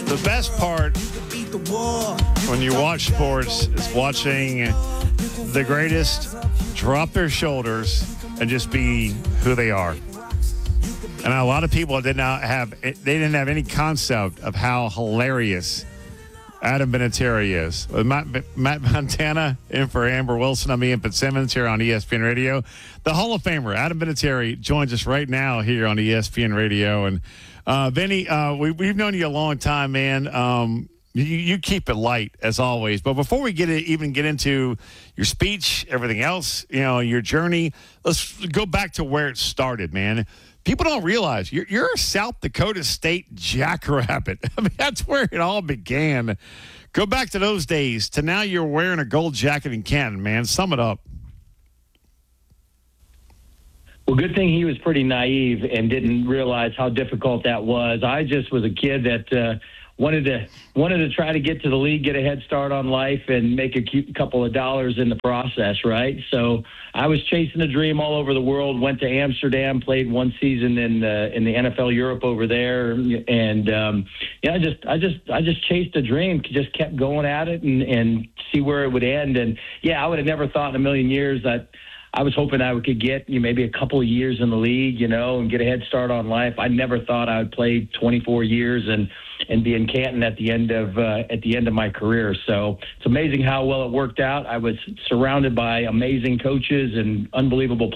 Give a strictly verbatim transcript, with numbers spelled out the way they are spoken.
The best part when you watch sports is watching the greatest drop their shoulders and just be who they are. And a lot of people did not have, they didn't have any concept of how hilarious Adam Vinatieri is. With Matt, Matt Montana in for Amber Wilson. I'm Ian Fitzsimmons here on E S P N Radio. The Hall of Famer, Adam Vinatieri, joins us right now here on E S P N Radio. And uh, Vinny, uh, we, we've known you a long time, man. Um, you, you keep it light, as always. But before we get it, even get into your speech, everything else, you know, your journey, let's go back to where it started, man. People don't realize you're, you're a South Dakota State Jackrabbit. I mean, that's where it all began. Go back to those days to now you're wearing a gold jacket in Canton, man. Sum it up. Well, good thing he was pretty naive and didn't realize how difficult that was. I just was a kid that uh, wanted to wanted to try to get to the league, get a head start on life, and make a cute couple of dollars in the process, right? So I was chasing a dream all over the world. Went to Amsterdam, played one season in the in the N F L Europe over there, and um, yeah, I just I just I just chased a dream, just kept going at it, and and see where it would end. And yeah, I would have never thought in a million years that I was hoping I could get, you know, maybe a couple of years in the league, you know, and get a head start on life. I never thought I would play twenty-four years and and be in Canton at the end of uh, at the end of my career. So it's amazing how well it worked out. I was surrounded by amazing coaches and unbelievable